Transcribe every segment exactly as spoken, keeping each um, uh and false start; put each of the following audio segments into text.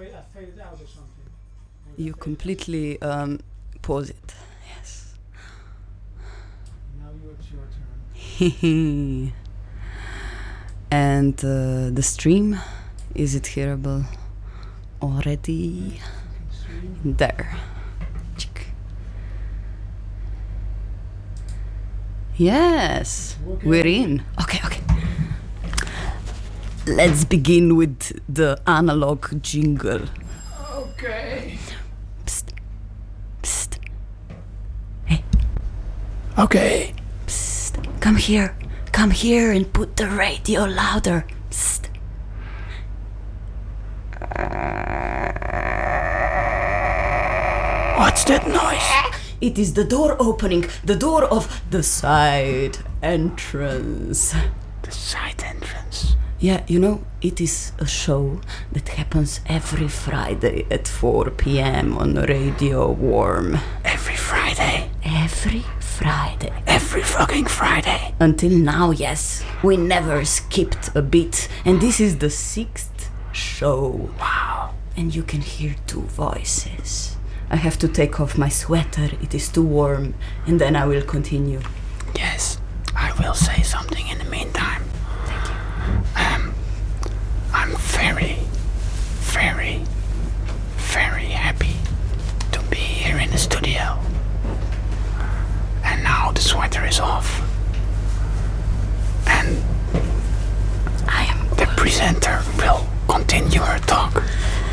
fade, I faded out or something. Or You faded completely um, pause it. Yes. out. Now you, it's your turn. And uh, the stream, is it hearable already? You can stream. There. Chick. Yes, Working we're on it. in. Okay, okay. Let's begin with the analog jingle. Okay. Psst. Psst. Hey, Okay. psst. Come here. Come here and put the radio louder. Psst. What's that noise? It is the door opening, the door of the side entrance. The side entrance. Yeah, you know, it is a show that happens every Friday at four p.m. on Radio Warm. Every Friday. Every Friday. Every fucking Friday. Until now, yes, we never skipped a beat. And this is the sixth show. Wow. And you can hear two voices. I have to take off my sweater, it is too warm, and then I will continue. Yes, I will say something in the meantime. Thank you. Um, I'm very, very, very happy to be here in the studio. And now the sweater is off. And I am the presenter will continue her talk.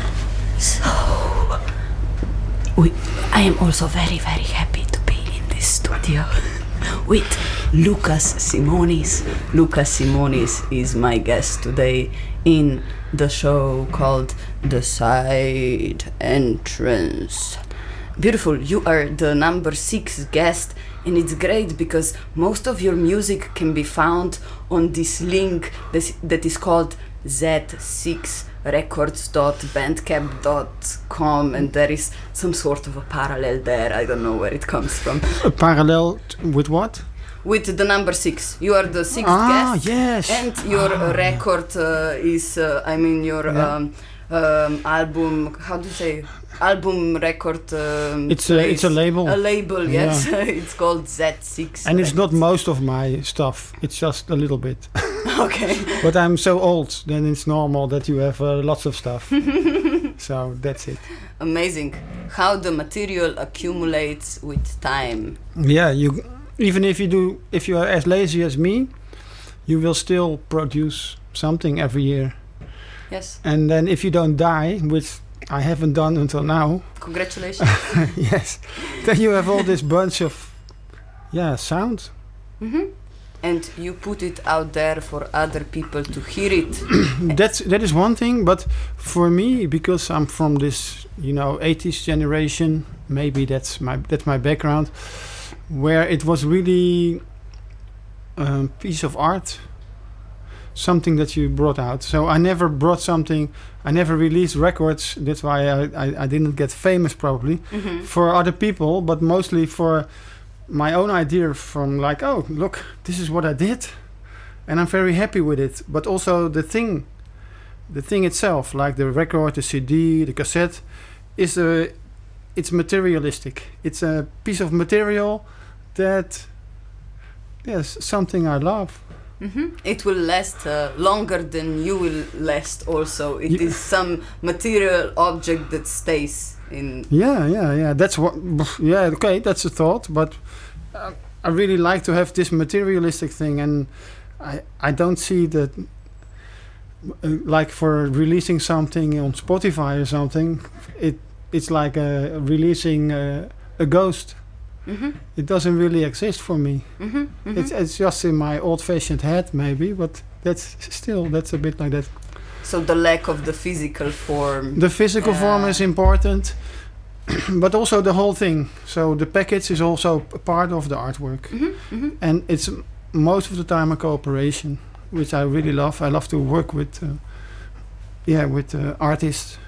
so... We, I am also very, very happy to be in this studio with Lucas Simonis. Lucas Simonis is my guest today in the show called The Side Entrance. Beautiful, you are the number six guest, and it's great because most of your music can be found on this link that that is called Z six records dot bandcamp dot com, and there is some sort of a parallel there. I don't know where it comes from. A parallel t- with what? With the number six, you are the sixth Ah, guest, yes. and your Ah, uh, record uh, is, uh, I mean, your Yeah. um, um, album. How do you say? Album record. Um, It's a, it's a place. label. A label, yes. It's called Z six. And it's not Records. most of my stuff. It's just a little bit. Okay. But I'm so old, then it's normal that you have uh, lots of stuff. So that's it. Amazing. How the material accumulates with time. Yeah, you even if you do if you are as lazy as me, you will still produce something every year. Yes. And then if you don't die, which I haven't done until now, Congratulations. yes, then you have all this bunch of yeah sound. hmm And you put it out there for other people to hear it. That's that is one thing, but for me, because I'm from this you know eighties generation, maybe that's my that's my background, where it was really a piece of art, something that you brought out. So I never brought something, I never released records. That's why I, I, I didn't get famous probably hmm for other people, but mostly for my own idea from like, oh, look, this is what I did. And I'm very happy with it. But also the thing, the thing itself, like the record, the C D, the cassette, is a, it's materialistic. It's a piece of material that, yes, something I love. hmm It will last uh, longer than you will last also. It Ye- is some material object that stays in... Yeah, yeah, yeah. That's what. Yeah, okay, that's a thought. But uh, I really like to have this materialistic thing, and I I don't see that. Uh, like for releasing something on Spotify or something, it it's like uh, releasing uh, a ghost. hmm It doesn't really exist for me. hmm hmm It's it's just in my old-fashioned head, maybe, but that's still that's a bit like that. So the lack of the physical form. The physical form Yeah. is important, but also the whole thing. So the package is also a part of the artwork, hmm hmm and it's m- most of the time a cooperation, which I really love. I love to work with, uh, yeah, with uh, artists.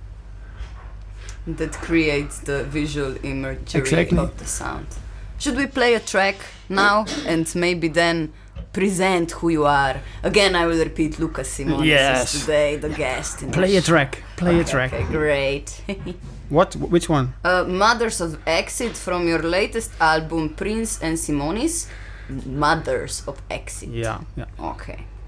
That creates the visual imagery Exactly. of the sound. Should we play a track now and maybe then present who you are. Again, I will repeat, Lucas Simonis Yes. is today the guest. In Play the a track. Play show. a track. Okay, great. What? Which one? uh, Mothers of Exit from your latest album, Prince and Simonis. Mothers of Exit. Yeah. Yeah. Okay.